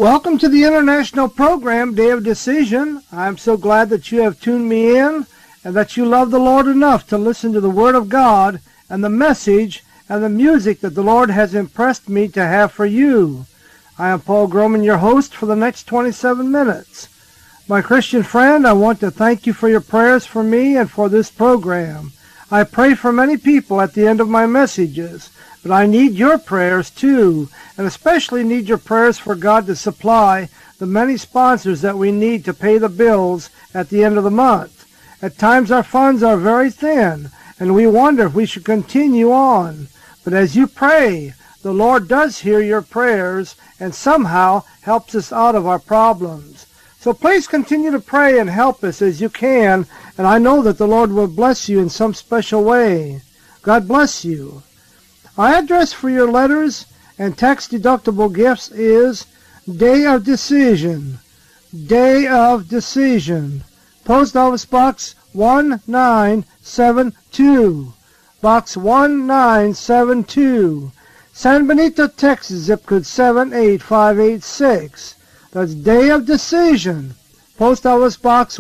Welcome to the international program, Day of Decision. I'm so glad that you have tuned me in and that you love the Lord enough to listen to the Word of God and the message and the music that the Lord has impressed me to have for you. I am Paul Groman, your host for the next 27 minutes. My Christian friend, I want to thank you for your prayers for me and for this program. I pray for many people at the end of my messages, but I need your prayers too, and especially need your prayers for God to supply the many sponsors that we need to pay the bills at the end of the month. At times our funds are very thin, and we wonder if we should continue on. But as you pray, the Lord does hear your prayers and somehow helps us out of our problems. So please continue to pray and help us as you can, and I know that the Lord will bless you in some special way. God bless you. Our address for your letters and tax-deductible gifts is Day of Decision, Day of Decision, Post Office Box 1972, Box 1972, San Benito, Texas, zip code 78586. That's Day of Decision, Post Office Box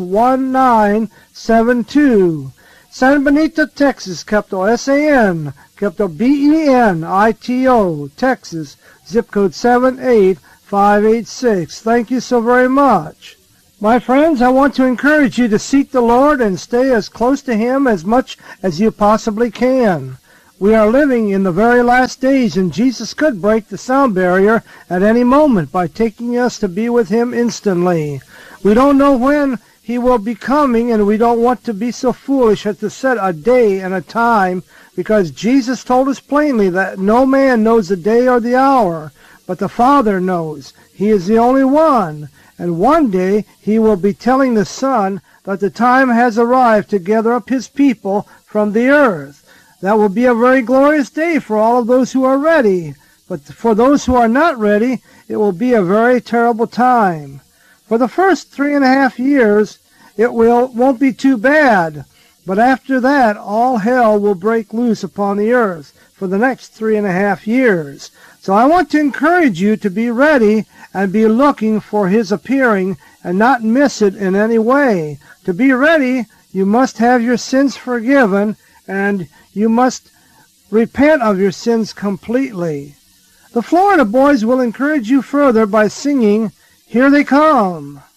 1972, San Benito, Texas, capital S-A-N, capital B-E-N-I-T-O, Texas, zip code 78586. Thank you so very much. My friends, I want to encourage you to seek the Lord and stay as close to Him as much as you possibly can. We are living in the very last days, and Jesus could break the sound barrier at any moment by taking us to be with Him instantly. We don't know when He will be coming, and we don't want to be so foolish as to set a day and a time, because Jesus told us plainly that no man knows the day or the hour, but the Father knows. He is the only one, and one day He will be telling the Son that the time has arrived to gather up His people from the earth. That will be a very glorious day for all of those who are ready. But for those who are not ready, it will be a very terrible time. For the first 3.5 years, it won't be too bad. But after that, all hell will break loose upon the earth for the next 3.5 years. So I want to encourage you to be ready and be looking for His appearing and not miss it in any way. To be ready, you must have your sins forgiven, and you must repent of your sins completely. The Florida Boys will encourage you further by singing, "Here They Come."